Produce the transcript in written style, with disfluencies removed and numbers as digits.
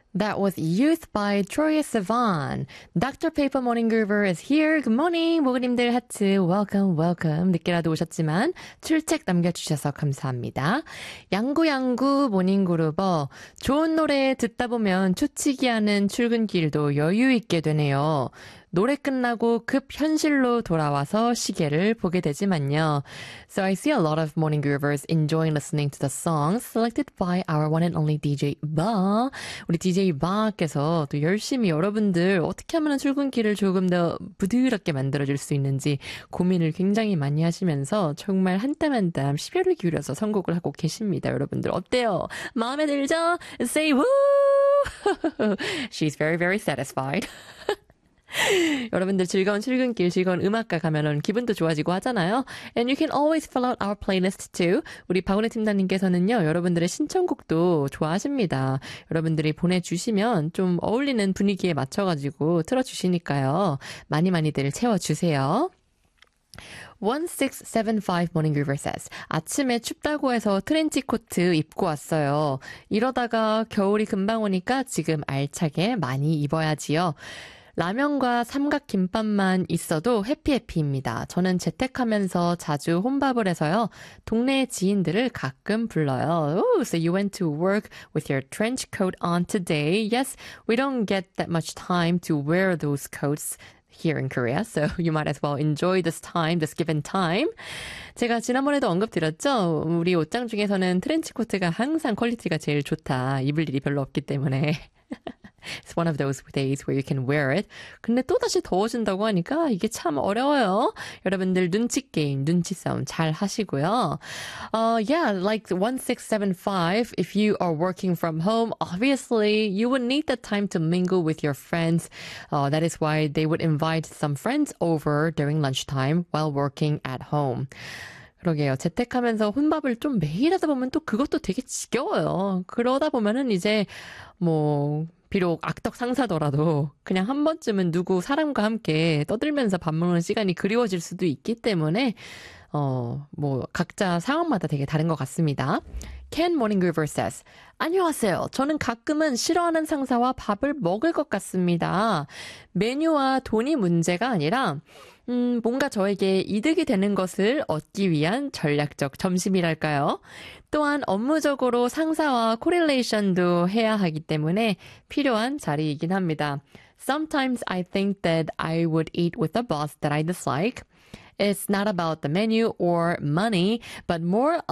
That was Youth by Troye Sivan. Dr. Paper Morning Groover is here. Good morning. 모그님들 하트. Welcome, welcome. 늦게라도 오셨지만 출첵 남겨주셔서 감사합니다. 양구양구 모닝그루버. 좋은 노래 듣다 보면 초치기 하는 출근길도 여유 있게 되네요. 노래 끝나고 급 현실로 돌아와서 시계를 보게 되지만요. So I see a lot of morning groovers enjoying listening to the songs selected by our one and only DJ Ba. 우리 DJ Ba께서 또 열심히 여러분들 어떻게 하면 출근길을 조금 더 부드럽게 만들어줄 수 있는지 고민을 굉장히 많이 하시면서 정말 한 땀 한 땀 시별을 기울여서 선곡을 하고 계십니다. 여러분들 어때요? 마음에 들죠? Say woo! She's very, very satisfied. 여러분들 즐거운 출근길, 즐거운 음악가 가면은 기분도 좋아지고 하잖아요. And you can always fill out our playlist too. 우리 박은혜 팀장님께서는요, 여러분들의 신청곡도 좋아하십니다. 여러분들이 보내주시면 좀 어울리는 분위기에 맞춰가지고 틀어주시니까요. 많이들 채워주세요. 1675 Morning Groover says, 아침에 춥다고 해서 트렌치 코트 입고 왔어요. 이러다가 겨울이 금방 오니까 지금 알차게 많이 입어야지요. 라면과 삼각김밥만 있어도 해피해피입니다. 저는 재택하면서 자주 혼밥을 해서요. 동네 지인들을 가끔 불러요. Oh, so you went to work with your trench coat on today. Yes, we don't get that much time to wear those coats here in Korea. So you might as well enjoy this time, this given time. 제가 지난번에도 언급드렸죠. 우리 옷장 중에서는 트렌치 코트가 항상 퀄리티가 제일 좋다. 입을 일이 별로 없기 때문에. It's one of those days where you can wear it. 근데 또다시 더워진다고 하니까 이게 참 어려워요. 여러분들 눈치 게임, 눈치 싸움 잘 하시고요. Yeah, like 1675, if you are working from home, obviously you would need the time to mingle with your friends. That is why they would invite some friends over during lunchtime while working at home. 그러게요. 재택하면서 혼밥을 좀 매일 하다 보면 또 그것도 되게 지겨워요. 그러다 보면은 이제 비록 악덕 상사더라도 그냥 한 번쯤은 누구 사람과 함께 떠들면서 밥 먹는 시간이 그리워질 수도 있기 때문에 각자 상황마다 되게 다른 것 같습니다. Ken Morning Groover says, 안녕하세요. 저는 가끔은 싫어하는 상사와 밥을 먹을 것 같습니다. 메뉴와 돈이 문제가 아니라 뭔가 저에게 이득이 되는 것을 얻기 위한 전략적 점심이랄까요? 또한 업무적으로 상사와 코릴레이션도 해야 하기 때문에 필요한 자리이긴 합니다. Sometimes I think that I would eat with a boss that I dislike. It's not about the menu or money, but more